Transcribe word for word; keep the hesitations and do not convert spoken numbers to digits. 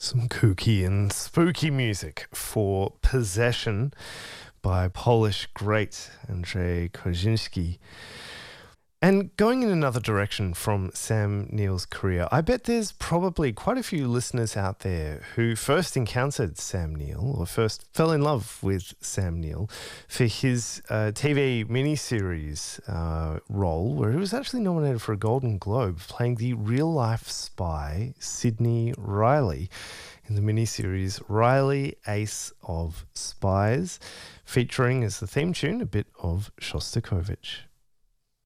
Some kooky and spooky music for Possession by Polish great Andrzej Kozinski. And going in another direction from Sam Neill's career, I bet there's probably quite a few listeners out there who first encountered Sam Neill or first fell in love with Sam Neill for his uh, T V miniseries uh, role, where he was actually nominated for a Golden Globe playing the real-life spy Sidney Riley in the miniseries Riley, Ace of Spies, featuring as the theme tune a bit of Shostakovich.